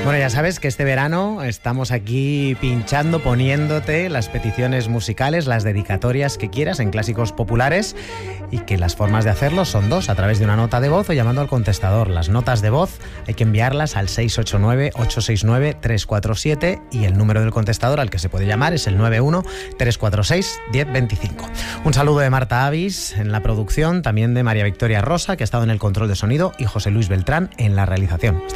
Bueno, ya sabes que este verano estamos aquí pinchando, poniéndote las peticiones musicales, las dedicatorias que quieras en clásicos populares, y que las formas de hacerlo son dos: a través de una nota de voz o llamando al contestador. Las notas de voz hay que enviarlas al 689-869-347 y el número del contestador al que se puede llamar es el 91-346-1025. Un saludo de Marta Avis en la producción, también de María Victoria Rosa, que ha estado en el control de sonido, y José Luis Beltrán en la realización.